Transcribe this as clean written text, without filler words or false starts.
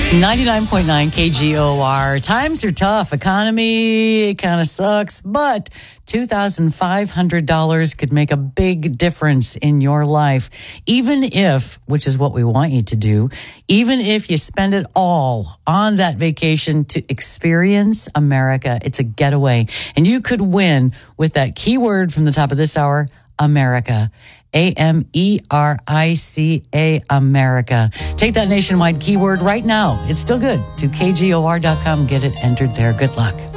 99.9 KGOR. Times are tough. Economy kind of sucks, but $2,500 could make a big difference in your life. Even if, which is what we want you to do, even if you spend it all on that vacation to experience America, it's a getaway. And you could win with that keyword from the top of this hour, America. AMERICA, America. Take that nationwide keyword right now. It's still good. To KGOR.com. Get it entered there. Good luck.